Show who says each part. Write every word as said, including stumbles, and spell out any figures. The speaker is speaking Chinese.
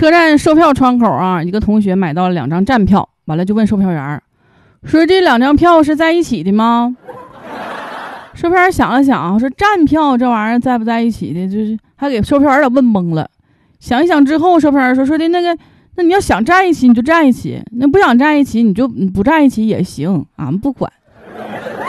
Speaker 1: 车站售票窗口啊，一个同学买到了两张站票，完了就问售票员说这两张票是在一起的吗？售票员想了想说站票这玩意儿在不在一起的，就是还给售票员问懵了。想一想之后，售票员说说的那个那你要想站一起你就站一起，那不想站一起你就不站一起也行，俺们不管。